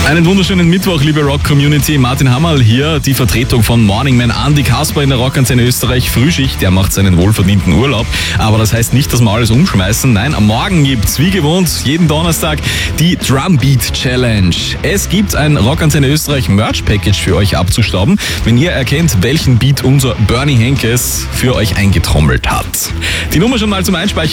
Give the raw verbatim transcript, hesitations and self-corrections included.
Einen wunderschönen Mittwoch, liebe Rock-Community. Martin Hammerl hier, die Vertretung von Morning Man. Andi Kasper in der Rockantenne Österreich. Frühschicht, der macht seinen wohlverdienten Urlaub. Aber das heißt nicht, dass wir alles umschmeißen. Nein, am Morgen gibt's, wie gewohnt, jeden Donnerstag die Drumbeat Challenge. Es gibt ein Rockantenne Österreich Merch-Package für euch abzustauben, wenn ihr erkennt, welchen Beat unser Bernie Henkes für euch eingetrommelt hat. Die Nummer schon mal zum Einspeichern.